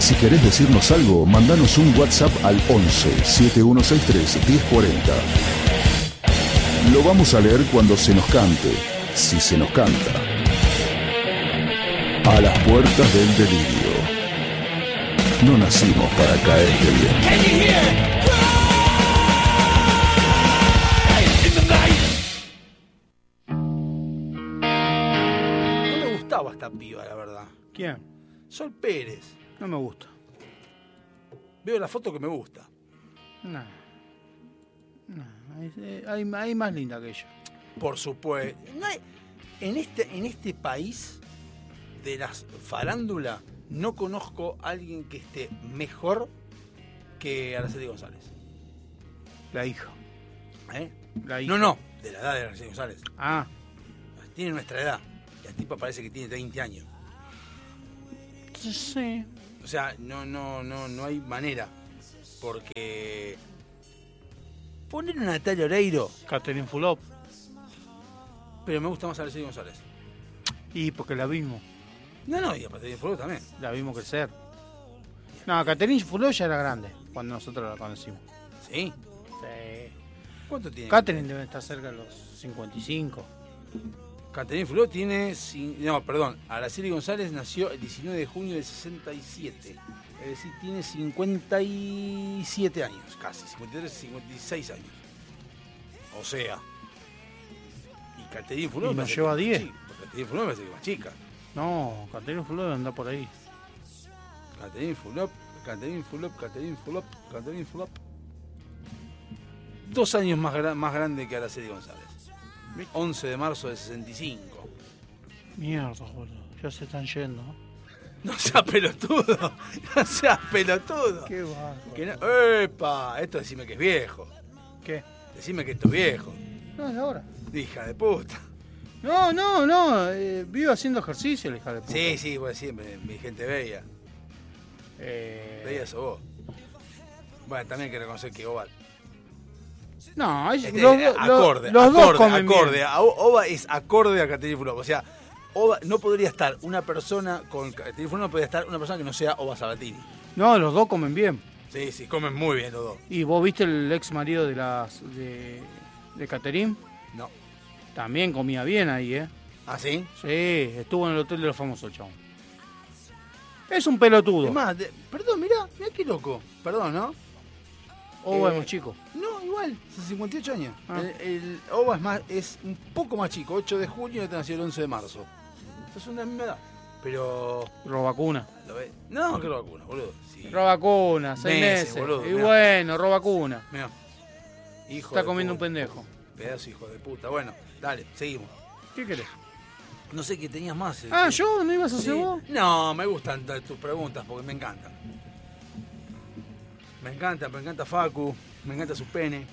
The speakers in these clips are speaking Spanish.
Si querés decirnos algo, mandanos un WhatsApp al 11 7163 1040. Lo vamos a leer cuando se nos cante, si se nos canta. A las puertas del delirio. No nacimos para caerte bien. No me gustaba esta piba, la verdad. ¿Quién? Sol Pérez. No me gusta. Veo la foto que me gusta. No. Hay más linda que ella. Por supuesto. No hay, en este país de las farándulas no conozco a alguien que esté mejor que Araceli González. La hija. ¿Eh? La hija. No, de la edad de Araceli González. Ah. Tiene nuestra edad. Y la tipa parece que tiene 20 años. Sí. O sea, no hay manera. Porque poner a Natalia Oreiro. Catherine Fulop. Pero me gusta más Araceli González. Y porque la vimos. No, y a Catherine Fulop también. La vimos crecer. No, Catherine Fulop ya era grande cuando nosotros la conocimos. ¿Sí? Sí. ¿Cuánto tiene? Catherine debe estar cerca de los 55. Catherine Fulop tiene... No, perdón. Araceli González nació el 19 de junio del 67. Es decir, tiene 57 años, casi. 53, 56 años. O sea... Y Catherine Fulop... ¿Y nos lleva 10? Catherine Fulop me parece que es más chica. No, Catherine Fulop anda por ahí. Catherine Fulop. 2 años más grande que Araceli González. 11 de marzo del 65. Mierda, boludo. Ya se están yendo. No seas pelotudo. No seas pelotudo. Qué bajo. Que no... ¡Epa! Esto decime que es viejo. ¿Qué? Decime que esto es viejo. No, es ahora. Hija de puta. No. Vive haciendo ejercicio la hija de puta. Sí, pues siempre. Mi gente bella. Bella sos vos. Bueno, también hay que reconocer que Oba... No, acorde. Dos comen bien. Oba es acorde a Catherine Fulop. O sea, Oba, no podría estar una persona con Catherine Fulop, no podría estar una persona que no sea Oba Sabatini. No, los dos comen bien. Sí, comen muy bien los dos. ¿Y vos viste el ex marido de Catherine? No. También comía bien ahí, ¿eh? ¿Ah, sí? Sí, estuvo en el hotel de los famosos, chabón. Es un pelotudo. Es más, perdón, mirá qué loco. Perdón, ¿no? Oba es más chico. No, igual, hace 58 años. Ah. El Oba es un poco más chico, 8 de junio y este nació el 11 de marzo. Es una misma edad. Pero... Robacuna. ¿Lo ves? No, que robacuna, boludo. Sí. Robacuna, 6 meses. Boludo, Y mirá. bueno, robacuna. Mirá. Hijo Está de comiendo puta. un pendejo. Pedazo hijo de puta. Bueno, dale, seguimos. ¿Qué querés? No sé qué tenías más. ¿Yo? ¿No ibas a hacer vos? No, me gustan tus preguntas porque me encantan. Me encanta Facu, me encanta su pene.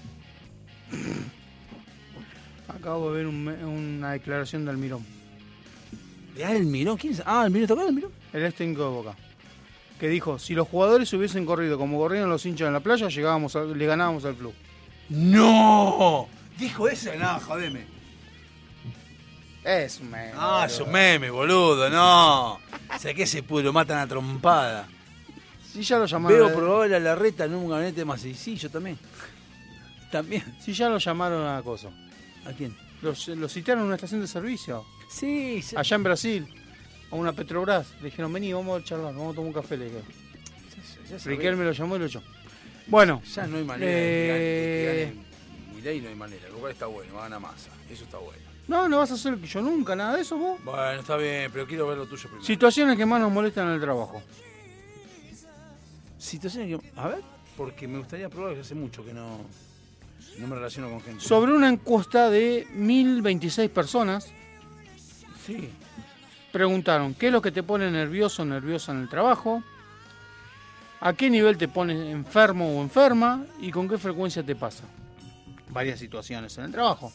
Acabo de ver una declaración de Almirón. ¿De Almirón? ¿Quién es? Ah, ¿Almirón tocó Almirón? El ex técnico de Boca. Que dijo, si los jugadores hubiesen corrido como corrieron los hinchas en la playa, le ganábamos al club. ¡No! ¿Dijo eso? No, jodeme. Es un meme. Ah, es un meme, boludo, no. O sea, que ese pudre lo matan a trompada. Si ya lo llamaron. Veo probable a la reta en un gabinete más. Sí, yo también. También. Si ya lo llamaron a cosa. ¿A quién? Lo citaron en una estación de servicio. Sí. Allá en Brasil. A una Petrobras. Le dijeron, vení, vamos a charlar, vamos a tomar un café. Le dije. Riquelme lo llamó y lo echó. Bueno. Ya no hay manera de que gane Milei, no hay manera. Lo cual está bueno, va a ganar Massa. Eso está bueno. No vas a hacer yo nunca, nada de eso vos. Bueno, está bien, pero quiero ver lo tuyo primero. Situaciones que más nos molestan en el trabajo. Situaciones que... A ver, porque me gustaría probar que hace mucho que no me relaciono con gente. Sobre una encuesta de 1026 personas, Sí. preguntaron qué es lo que te pone nervioso o nerviosa en el trabajo, a qué nivel te pones enfermo o enferma y con qué frecuencia te pasa. Varias situaciones en el trabajo.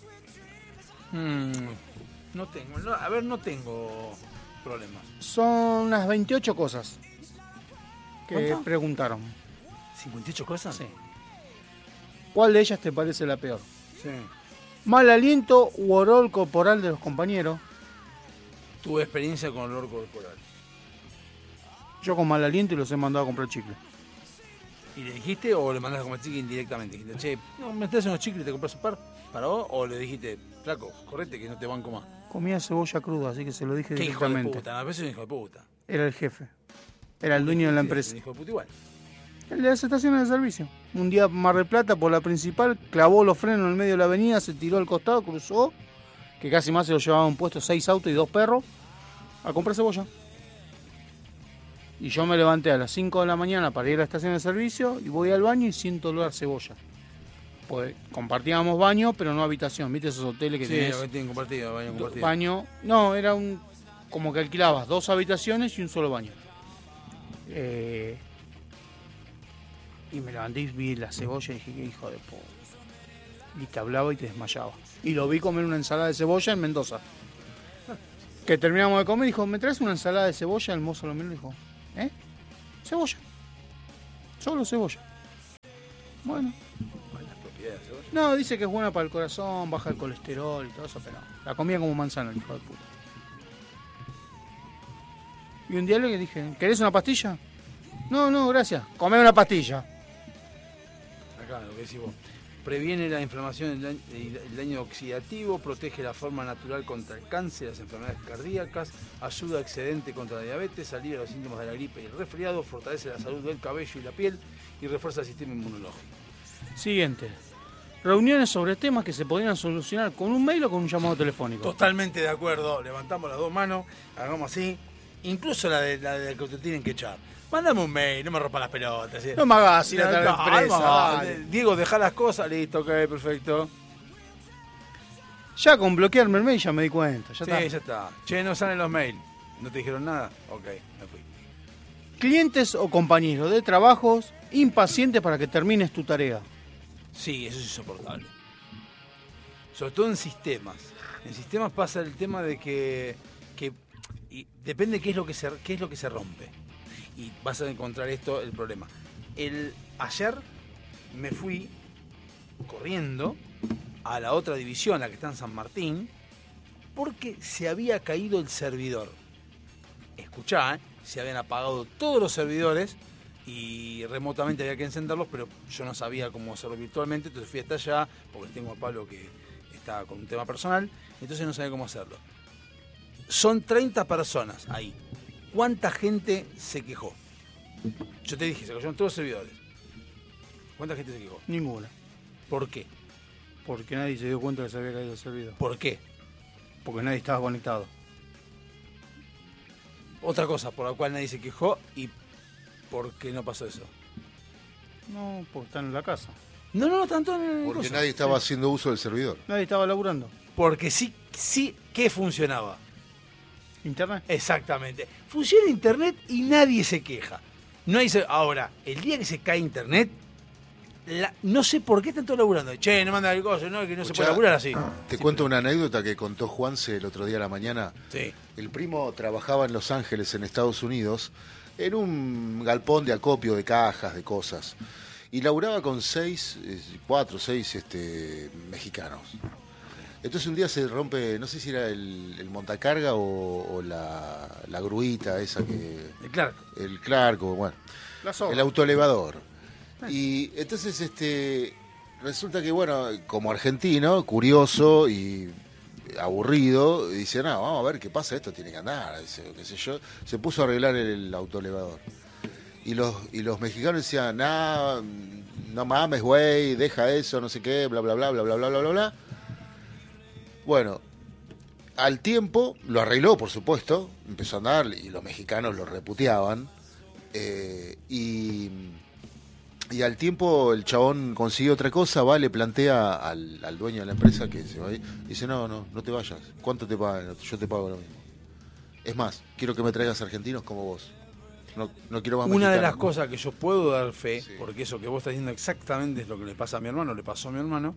No tengo problemas. Son unas 28 cosas que ¿Cuánto? preguntaron. ¿58 cosas? Sí. ¿Cuál de ellas te parece la peor? Sí. Mal aliento u olor corporal de los compañeros. Tuve experiencia con olor corporal. Yo con mal aliento y los he mandado a comprar chicle. ¿Y le dijiste o le mandaste a comer chicle indirectamente? Dijiste, che, no, me traes unos chicles y te compras un par para vos, o le dijiste, flaco, correte que no te banco más. Comía cebolla cruda, así que se lo dije ¿Qué hijo de directamente. puta? A veces es un hijo de puta. Era el jefe. Era el dueño de la Sí, empresa. es un hijo de puta igual. El de las estaciones de servicio. Un día Mar del Plata por la principal, clavó los frenos en el medio de la avenida, se tiró al costado, cruzó, que casi más se lo llevaban puestos 6 autos y 2 perros, a comprar cebolla. Y yo me levanté a las 5 de la mañana para ir a la estación de servicio y voy al baño y siento olor a cebolla. Pues compartíamos baño, pero no habitación. ¿Viste esos hoteles que Sí, tenés? lo que tienen compartido, baño compartido. Baño. No, era como que alquilabas 2 habitaciones y un solo baño. Y me levanté y vi la cebolla y dije, qué hijo de puta. Y te hablaba y te desmayaba. Y lo vi comer una ensalada de cebolla en Mendoza. Que terminamos de comer y dijo, ¿me traes una ensalada de cebolla? El mozo lo miró y dijo, ¿eh? Cebolla. Solo cebolla. Bueno. Las propiedades de cebolla. No, dice que es buena para el corazón, baja el colesterol y todo eso, pero la comía como manzana el hijo de puta. Y un día le dije, ¿querés una pastilla? No, gracias. Comé una pastilla. Acá, lo que decís vos. Previene la inflamación del daño oxidativo, protege la forma natural contra el cáncer, las enfermedades cardíacas, ayuda excedente contra la diabetes, alivia los síntomas de la gripe y el resfriado, fortalece la salud del cabello y la piel y refuerza el sistema inmunológico. Siguiente. Reuniones sobre temas que se podrían solucionar con un mail o con un llamado telefónico. Totalmente de acuerdo. Levantamos las dos manos, hagamos así. Incluso la de que te tienen que echar. Mándame un mail, no me rompa las pelotas. ¿Sí? No me hagas ir a la No, empresa. no, Dale. Diego, dejá las cosas, listo, ok, perfecto. Ya con bloquearme el mail ya me di cuenta. Ya Sí, está. ya está. Che, no salen los mails. ¿No te dijeron nada? Ok, me fui. Clientes o compañeros de trabajos impacientes para que termines tu tarea. Sí, eso es insoportable. Sobre todo en sistemas. En sistemas pasa el tema de que y depende qué es lo que se rompe. Y vas a encontrar esto el problema. Ayer me fui corriendo a la otra división, la que está en San Martín, porque se había caído el servidor. Escuchá, se habían apagado todos los servidores y remotamente había que encenderlos, pero yo no sabía cómo hacerlo virtualmente, entonces fui hasta allá, porque tengo a Pablo que está con un tema personal, entonces no sabía cómo hacerlo. Son 30 personas ahí. ¿Cuánta gente se quejó? Yo te dije, se cayeron todos los servidores. ¿Cuánta gente se quejó? Ninguna. ¿Por qué? Porque nadie se dio cuenta que se había caído el servidor. ¿Por qué? Porque nadie estaba conectado. Otra cosa por la cual nadie se quejó y ¿por qué no pasó eso? No, porque están en la casa. No, tanto en el Porque coso. nadie estaba haciendo uso del servidor. Nadie estaba laburando. Porque sí, ¿qué funcionaba? ¿Internet? Exactamente. Funciona internet y nadie se queja. Ahora, el día que se cae internet, no sé por qué están todos laburando. Che, no manda el coso, no, que no se puede laburar así. Te cuento una anécdota que contó Juanse el otro día a la mañana. Sí. El primo trabajaba en Los Ángeles, en Estados Unidos, en un galpón de acopio de cajas, de cosas. Y laburaba con 4 o 6 mexicanos. Entonces un día se rompe, no sé si era el montacarga o la gruita esa que... El Clarco, bueno. El autoelevador. Y entonces resulta que, bueno, como argentino, curioso y aburrido, dice, no, vamos a ver qué pasa, esto tiene que andar, dice, qué sé yo. Se puso a arreglar el autoelevador. Y los mexicanos decían, no mames, güey, deja eso, no sé qué, bla, bla, bla, bla, bla, bla, bla, bla, bla. Bueno, al tiempo lo arregló, por supuesto, empezó a andar y los mexicanos lo reputeaban. Y al tiempo el chabón consiguió otra cosa, va, le plantea al dueño de la empresa que se va a ir, dice, no te vayas, ¿cuánto te pagan? Yo te pago lo mismo. Es más, quiero que me traigas argentinos como vos. No quiero más Una de mexicanos. las cosas que yo puedo dar fe, Sí. porque eso que vos estás diciendo exactamente es lo que le pasa a mi hermano, le pasó a mi hermano.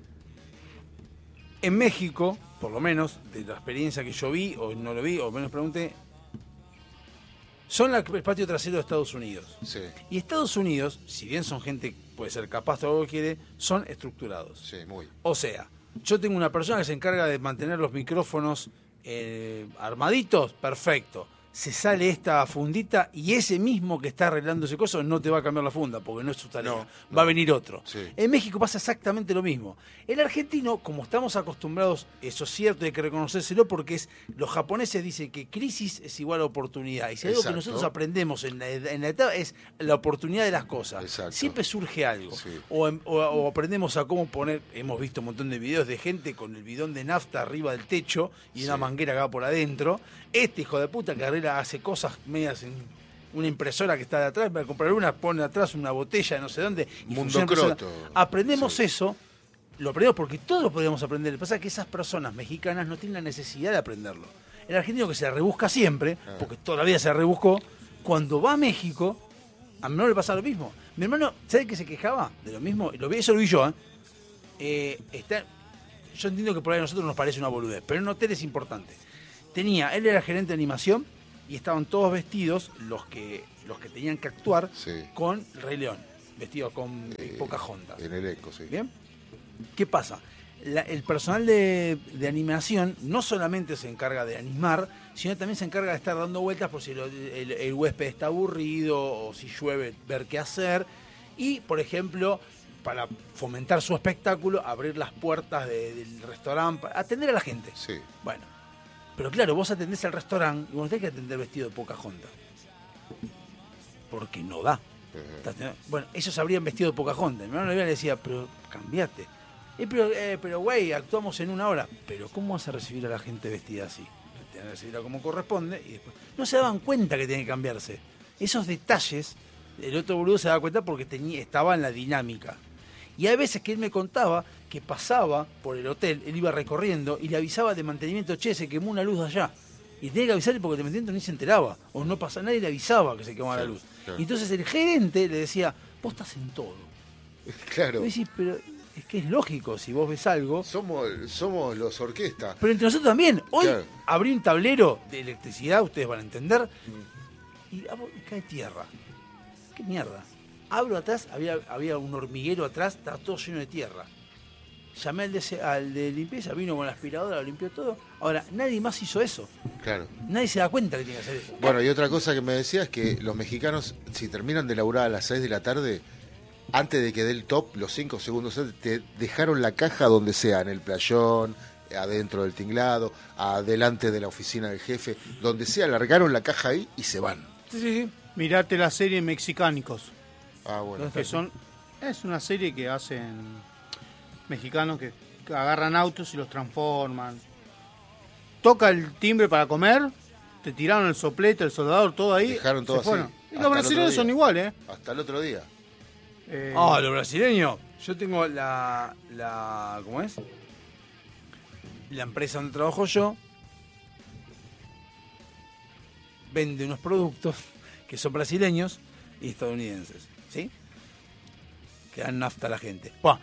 En México, por lo menos, de la experiencia que yo vi, o no lo vi, o menos pregunté, son el patio trasero de Estados Unidos. Sí, Y Estados Unidos, si bien son gente, puede ser capaz, todo lo que quiere, son estructurados. sí, muy. O sea, yo tengo una persona que se encarga de mantener los micrófonos armaditos, perfecto. se sale esta fundita y ese mismo que está arreglando ese coso no te va a cambiar la funda, porque no es su tarea. No, va a venir otro. Sí. En México pasa exactamente lo mismo. El argentino, como estamos acostumbrados, eso es cierto, hay que reconocérselo, porque los japoneses dicen que crisis es igual a oportunidad. Y si algo que nosotros aprendemos en la etapa es la oportunidad de las cosas. Exacto. Siempre surge algo. Sí. O aprendemos a cómo poner, hemos visto un montón de videos de gente con el bidón de nafta arriba del techo y una manguera acá por adentro. Este hijo de puta que hace cosas medias en una impresora que está de atrás, para comprar una, pone atrás una botella de no sé dónde. Y Mundo croto. Aprendemos eso, lo aprendemos porque todos lo podemos aprender. Lo que pasa es que esas personas mexicanas no tienen la necesidad de aprenderlo. El argentino, que se la rebusca siempre, porque toda la vida se la rebuscó, cuando va a México, a mi hermano le pasa lo mismo. Mi hermano, ¿sabe que se quejaba de lo mismo? Eso lo vi yo, yo entiendo que por ahí a nosotros nos parece una boludez, pero en un hotel es importante. Él era gerente de animación y estaban todos vestidos, los que tenían que actuar, con Rey León, vestidos con Pocahontas. En el eco, sí. ¿Bien? ¿Qué pasa? El personal de animación no solamente se encarga de animar, sino también se encarga de estar dando vueltas por si el huésped está aburrido o si llueve, ver qué hacer. Y, por ejemplo, para fomentar su espectáculo, abrir las puertas del restaurante, atender a la gente. Sí. Bueno, pero claro, vos atendés al restaurante y vos tenés que atender vestido de Pocahontas. Porque no da. Bueno, ellos habrían vestido de Pocahontas. Mi hermano le decía, pero cambiate. Pero güey, actuamos en 1 hora. Pero ¿cómo vas a recibir a la gente vestida así? Tenés que recibirla como corresponde y después. No se daban cuenta que tenía que cambiarse. Esos detalles, el otro boludo se daba cuenta porque estaba en la dinámica. Y hay veces que él me contaba que pasaba por el hotel, él iba recorriendo y le avisaba de mantenimiento, che, se quemó una luz de allá. Y tenía que avisarle porque el mantenimiento ni se enteraba. O no pasa, nadie le avisaba que se quemaba la luz. Claro. Y entonces el gerente le decía, vos estás en todo. Claro. Y decís, pero es que es lógico, si vos ves algo. Somos los orquestas. Pero entre nosotros también. Hoy abrí un tablero de electricidad, ustedes van a entender, y cae tierra. ¿Qué mierda? Abro atrás, había un hormiguero atrás, estaba todo lleno de tierra. Llamé al de limpieza, vino con la aspiradora, lo limpió todo. Ahora, nadie más hizo eso. Claro. Nadie se da cuenta que tiene que hacer eso. Bueno, y otra cosa que me decía es que los mexicanos, si terminan de laburar a las 6 de la tarde, antes de que dé el top, los 5 segundos antes, te dejaron la caja donde sea, en el playón, adentro del tinglado, adelante de la oficina del jefe, donde sea, largaron la caja ahí y se van. Sí. Mirate la serie Mexicánicos. Ah, bueno. Que es una serie que hacen mexicanos que agarran autos y los transforman. Toca el timbre para comer, te tiraron el soplete, el soldador, todo ahí. Dejaron todo se fueron. así. Y los brasileños son iguales, Hasta el otro día. Los brasileños. Yo tengo ¿cómo es? La empresa donde trabajo yo vende unos productos que son brasileños y estadounidenses, ¿sí? Que dan nafta a la gente. Bueno,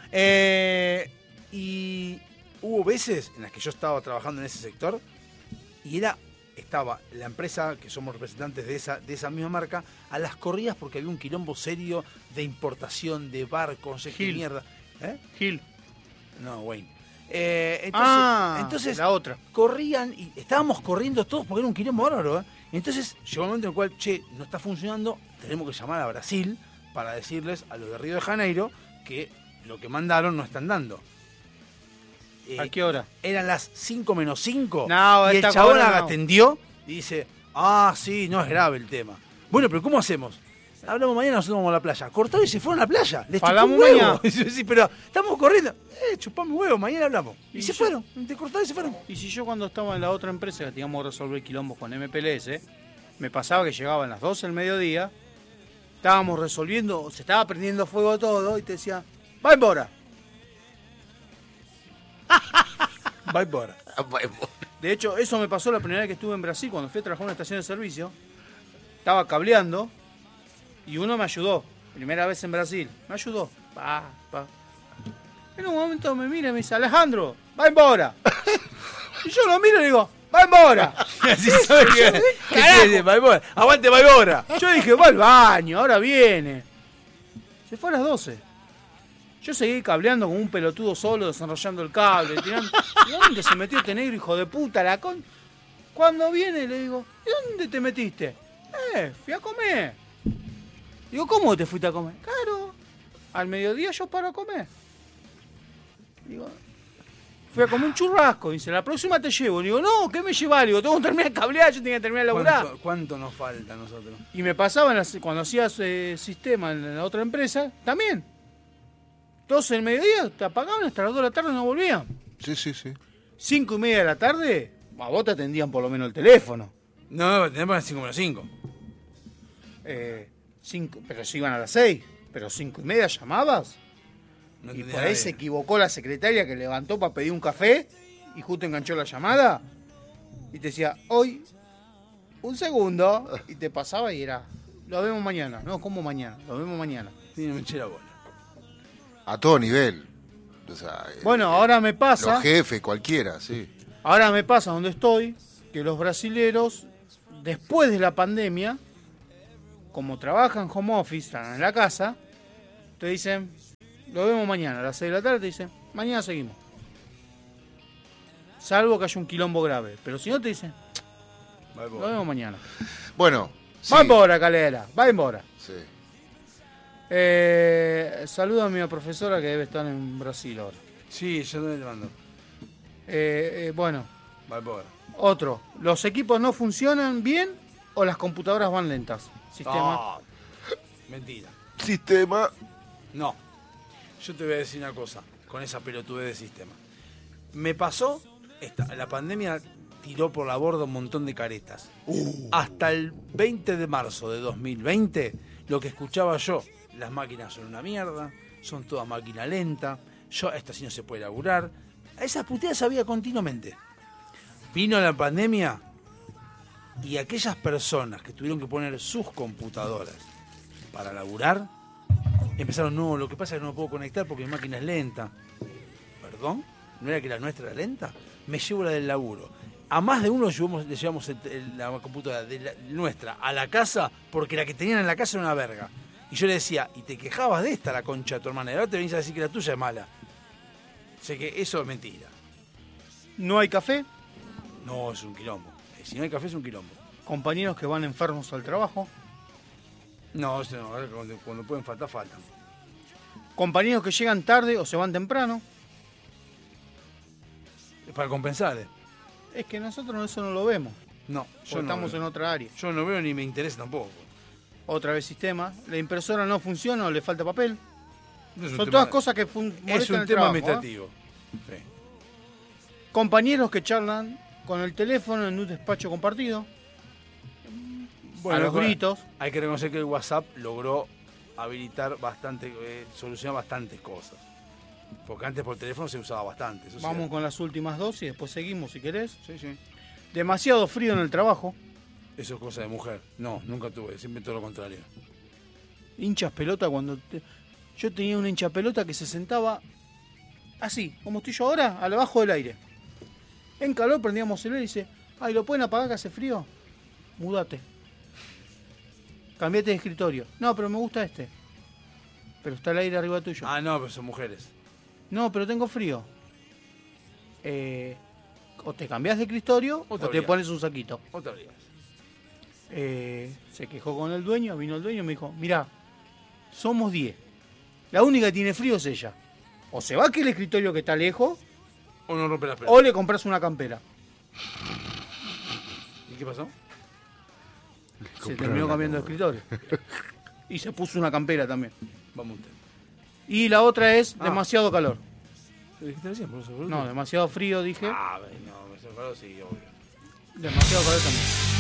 y hubo veces en las que yo estaba trabajando en ese sector y estaba la empresa, que somos representantes de esa misma marca, a las corridas porque había un quilombo serio de importación de barcos, no sé qué mierda. Gil. No, Wayne. Entonces la otra. Corrían y estábamos corriendo todos porque era un quilombo bárbaro. Entonces llegó un momento en el cual, no está funcionando, tenemos que llamar a Brasil para decirles a los de Río de Janeiro que lo que mandaron no están dando. ¿A qué hora? Eran las 5 menos 5 no, y el chabón atendió y dice, sí, no es grave el tema. Bueno, pero ¿cómo hacemos? Hablamos mañana, nosotros vamos a la playa. Cortaron y se fueron a la playa. Les chupó un huevo. Sí, pero estamos corriendo. Chupame huevo, mañana hablamos. Y se fueron. Te cortaron y se fueron. Y si yo cuando estaba en la otra empresa que teníamos que resolver quilombos con MPLS, me pasaba que llegaban las 12 del mediodía, estábamos resolviendo, se estaba prendiendo fuego todo y te decía, va embora. Va embora. De hecho, eso me pasó la primera vez que estuve en Brasil, cuando fui a trabajar en una estación de servicio. Estaba cableando y uno me ayudó. Primera vez en Brasil. Me ayudó. En un momento me mira y me dice, Alejandro, va embora. Y yo lo miro y digo, va embora. Así sabe que va embora. Aguante, va embora. Yo dije, va al baño, ahora viene. Se fue a las 12. Yo seguí cableando como un pelotudo solo, desenrollando el cable, tirando. ¿Y dónde se metió este negro, hijo de puta, la con? Cuando viene le digo, ¿y dónde te metiste? Fui a comer. Digo, ¿cómo te fuiste a comer? Claro, al mediodía yo paro a comer. Digo, fui a comer un churrasco. Dice, la próxima te llevo. Digo, no, ¿qué me llevas? Digo, tengo que terminar de cablear, yo tenía que terminar de laburar. ¿Cuánto nos falta a nosotros? Y me pasaba cuando hacías sistema en la otra empresa, también. 12 del mediodía, te apagaban hasta las 2 de la tarde y no volvían. Sí, sí, sí. 5 y media de la tarde, a vos te atendían por lo menos el teléfono. No, tenemos 5 menos 5. 5, pero si iban a las 6. Pero 5 y media llamabas. No Y entendía por ahí nadie. se equivocó la secretaria que levantó para pedir un café y justo enganchó la llamada. Y te decía, hoy, un segundo. Y te pasaba y era, lo vemos mañana. No, ¿cómo mañana? Lo vemos mañana. Sí, no me eché la bola. A todo nivel. O sea, Bueno, ahora me pasa. los jefes, cualquiera, sí. Ahora me pasa donde estoy, que los brasileros, después de la pandemia, como trabajan home office, están en la casa, te dicen, lo vemos mañana, a las 6 de la tarde, te dicen, mañana seguimos. Salvo que haya un quilombo grave. Pero si no, te dicen, lo vemos mañana. Bueno, sí. Va embora, Calera, va embora. Sí. Saludo a mi profesora que debe estar en Brasil ahora. Sí, yo también te mando. Bueno, Valpora. otro. ¿Los equipos no funcionan bien o las computadoras van lentas? Sistema. Ah, mentira. Sistema. No. Yo te voy a decir una cosa con esa pelotudez de sistema. Me pasó, la pandemia tiró por la borda un montón de caretas. Hasta el 20 de marzo de 2020, lo que escuchaba yo, las máquinas son una mierda, son toda máquina lenta, esta sí no se puede laburar. Esas puteadas había continuamente. Vino la pandemia y aquellas personas que tuvieron que poner sus computadoras para laburar, empezaron, no, lo que pasa es que no me puedo conectar porque mi máquina es lenta. ¿Perdón? ¿No era que la nuestra era lenta? Me llevo la del laburo. A más de uno le llevamos la computadora nuestra a la casa porque la que tenían en la casa era una verga. Y yo le decía, y te quejabas de esta, la concha de tu hermana, y ahora te venís a decir que la tuya es mala. Sé que eso es mentira. ¿No hay café? No, es un quilombo. Si no hay café es un quilombo. Compañeros que van enfermos al trabajo. No, eso no, ahora cuando pueden faltar, faltan. Compañeros que llegan tarde o se van temprano. Es para compensar, Es que nosotros eso no lo vemos. No, Porque estamos en otra área. Yo no veo ni me interesa tampoco. Otra vez sistema. La impresora no funciona o le falta papel. No es un Son tema- todas cosas que molestan Es un el tema trabajo, administrativo. Sí. Compañeros que charlan con el teléfono en un despacho compartido. A los gritos. Hay que reconocer que el WhatsApp logró habilitar bastante, solucionar bastantes cosas. Porque antes por teléfono se usaba bastante. Eso Vamos sí. con las últimas dos y después seguimos si querés. Sí, sí. Demasiado frío en el trabajo. Eso es cosa de mujer. No, nunca tuve, siempre todo lo contrario. Hinchas pelota cuando... Yo tenía una hincha pelota que se sentaba así, como estoy yo ahora, al abajo del aire. En calor prendíamos el aire y dice, ay, ¿lo pueden apagar que hace frío? Mudate. Cambiate de escritorio. No, pero me gusta este. Pero está el aire arriba tuyo. Ah, no, pero son mujeres. No, pero tengo frío. O te cambias de escritorio o te abrigás. pones un saquito. Otra vez. Se quejó con el dueño, vino el dueño y me dijo, mirá, somos 10. La única que tiene frío es ella. O se va a aquel escritorio que está lejos, O no rompe las pelotas. o le compras una campera. ¿Y qué pasó? Se terminó cambiando de escritorio. Y se puso una campera también. Vamos usted. Y la otra es Ah. demasiado calor. ¿Lo dijiste recién, por eso? No, demasiado frío, dije. Ah, no, me separó, sí, obvio. Demasiado calor también.